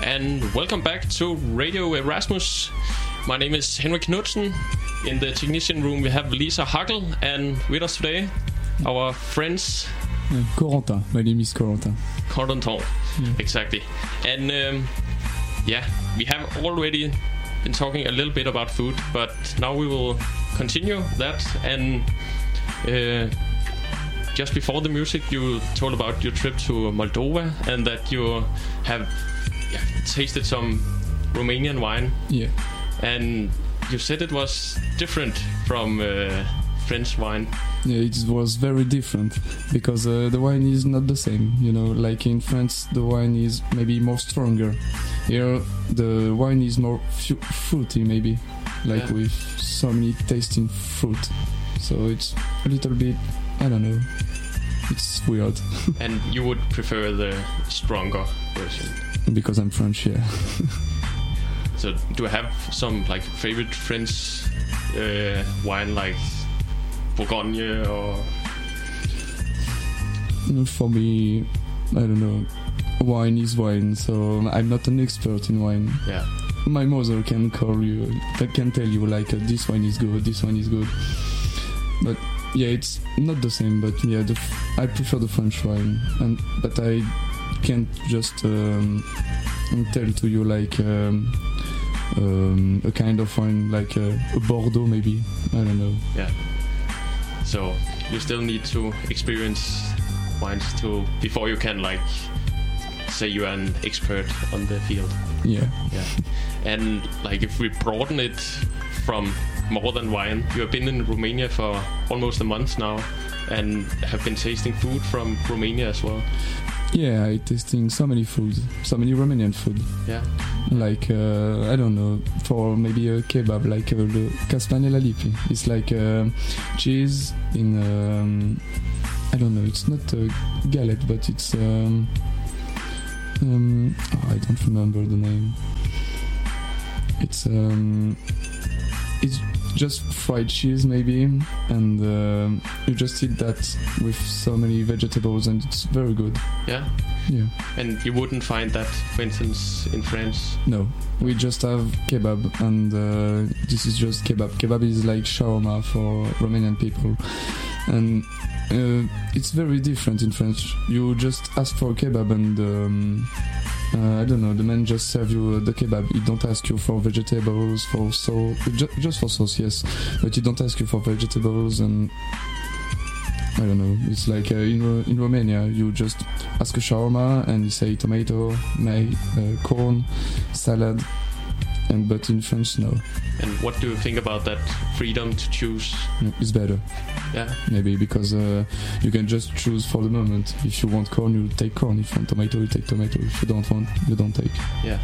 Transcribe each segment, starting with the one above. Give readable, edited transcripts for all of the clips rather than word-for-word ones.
and welcome back to Radio Erasmus. My name is Henrik Knudsen. In the technician room we have Lisa Hackel, and with us today our friends Corentin. My name is Corentin. Corentin, exactly. And we have already been talking a little bit about food, but now we will continue that. And just before the music, you told about your trip to Moldova and that you have tasted some Romanian wine. Yeah. And you said it was different from French wine. Yeah, it was very different because the wine is not the same. You know, like in France, the wine is maybe more stronger. Here, the wine is more fruity, maybe, like with so many tasting fruit. So it's a little bit, I don't know. It's weird. And you would prefer the stronger version? Because I'm French, yeah. So do you have some like favorite French wine, like Bourgogne or? For me, I don't know. Wine is wine, so I'm not an expert in wine. Yeah. My mother can tell you like this wine is good, this one is good. But yeah, it's not the same. But yeah, I prefer the French wine, but I can't just tell to you like a kind of wine like a Bordeaux maybe. I don't know. Yeah. So you still need to experience wines before you can like say you are an expert on the field. Yeah. Yeah. And like if we broaden it from more than wine, you have been in Romania for almost a month now and have been tasting food from Romania as well. Yeah, I tasting so many food, so many Romanian food. Yeah. Like I don't know, for maybe a kebab, like the Castanella Lipi. It's like cheese in I don't know. It's not a galette, but it's I don't remember the name. It's just fried cheese maybe, and you just eat that with so many vegetables, and it's very good. Yeah. Yeah. And you wouldn't find that, for instance, in France? No, we just have kebab, and this is just kebab. Kebab is like shawarma for Romanian people, and it's very different in France. You just ask for a kebab, and I don't know, the man just serve you the kebab. He don't ask you for vegetables, just for sauce, yes. But he don't ask you for vegetables, and I don't know. It's like in Romania, you just ask a shawarma and you say tomato, corn, salad, but in France, no. And what do you think about that freedom to choose? It's better. Yeah. Maybe because you can just choose for the moment. If you want corn, you take corn. If you want tomato, you take tomato. If you don't want, you don't take. Yeah.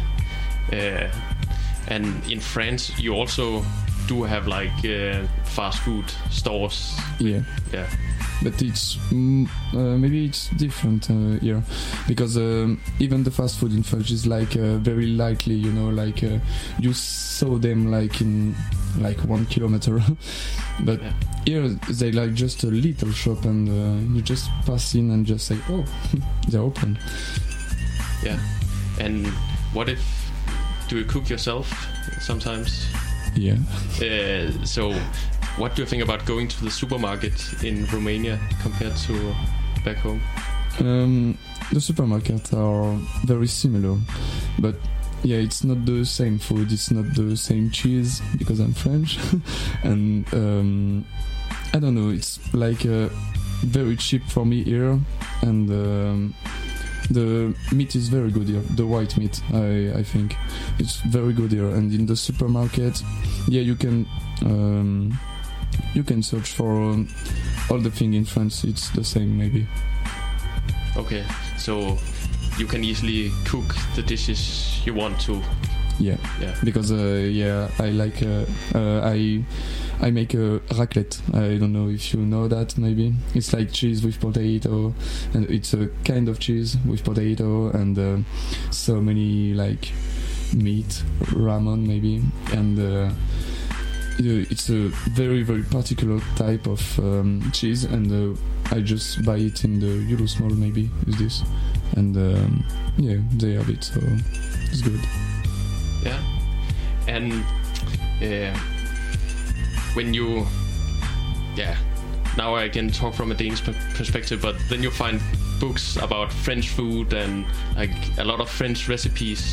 And in France, you also do have like fast food stores. Yeah. Yeah. But it's maybe it's different here, because even the fast food in France is like very lightly, you know, like you saw them like in like 1 kilometer, but here they like just a little shop, and you just pass in and just say, oh, they're open. Yeah. And what if do you cook yourself sometimes? Yeah. So what do you think about going to the supermarket in Romania compared to back home? The supermarkets are very similar, but yeah, it's not the same food, it's not the same cheese, because I'm French, and I don't know, it's like very cheap for me here, and the meat is very good here, the white meat, I think it's very good here. And in the supermarket, yeah, you can search for all the thing in France. It's the same maybe. Okay, so you can easily cook the dishes you want to. Yeah. Because I like I make a raclette. I don't know if you know that. Maybe it's like cheese with potato, and it's a kind of cheese with potato and so many like meat, ramen maybe, and it's a very very particular type of cheese, and I just buy it in the Eurosmall maybe with this, and yeah, they have it. So it's good. Yeah. And when you, now I can talk from a Danish perspective, but then you find books about French food and like a lot of French recipes.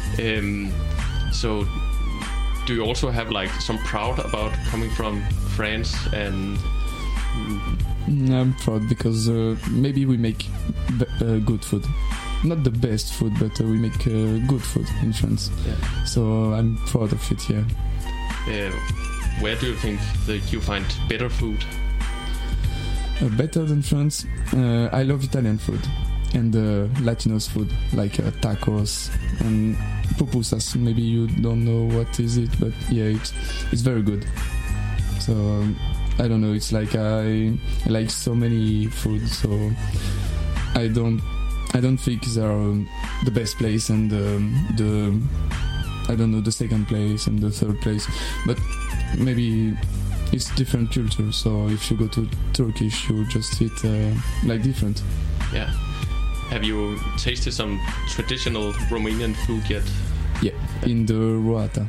So do you also have like some proud about coming from France? And I'm proud because maybe we make good food. Not the best food, but we make good food in France. Yeah. So I'm proud of it, yeah. Where do you think that you find better food? Better than France? I love Italian food and Latinos food, like tacos and pupusas. Maybe you don't know what is it, but yeah, it's very good. So I don't know, it's like I like so many food, so I don't think they are the best place and the I don't know, the second place and the third place, but maybe it's different culture. So if you go to Turkish, you just eat like different. Yeah. Have you tasted some traditional Romanian food yet? Yeah, in the Roata.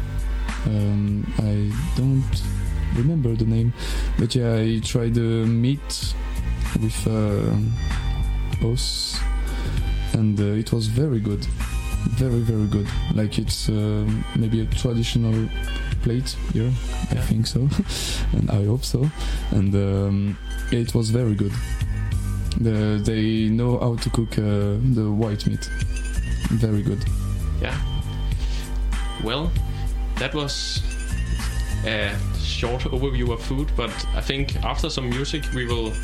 I don't remember the name, but yeah, I tried meat with os, and it was very good, very good. Like it's maybe a traditional plate here, I think so, and I hope so. And it was very good. They know how to cook the white meat, very good. Yeah. Well, that was a short overview of food, but I think after some music we will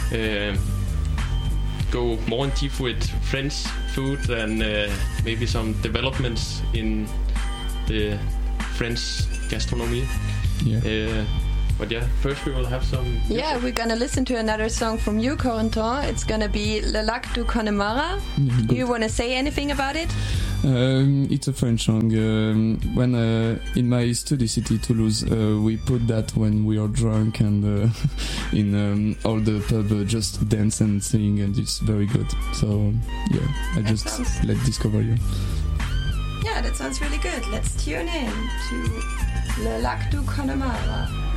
go more in deep with French food and maybe some developments in the French gastronomy. Yeah. But yeah, first we will have some music. Yeah, we're gonna listen to another song from you, Corentin. It's gonna be Le Lac du Connemara. Do you want to say anything about it? It's a French song. When in my study city, Toulouse, we put that when we are drunk and in all the pub just dance and sing, and it's very good. So yeah, I just let discover you. Yeah, that sounds really good. Let's tune in to Le Lac du Connemara.